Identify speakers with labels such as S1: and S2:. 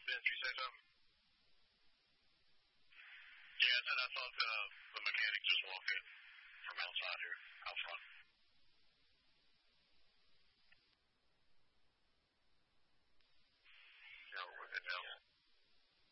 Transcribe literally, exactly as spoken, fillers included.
S1: Did you say something? Yeah, I said I thought the, the mechanic just walked in from outside here, out front. Yeah, we're with it now.